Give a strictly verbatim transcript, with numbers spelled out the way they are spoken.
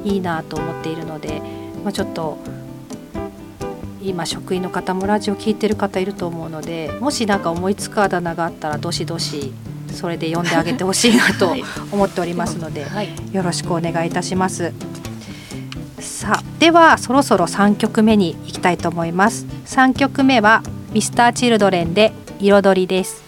いいなと思っているので、まあ、ちょっと今職員の方もラジオ聞いてる方いると思うので、もしなんか思いつくあだ名があったらどしどしそれで呼んであげてほしいなと思っておりますので、はい、よろしくお願いいたします。さあ、ではそろそろさんきょくめに行きたいと思います。さんきょくめはミスターチルドレンで彩りです。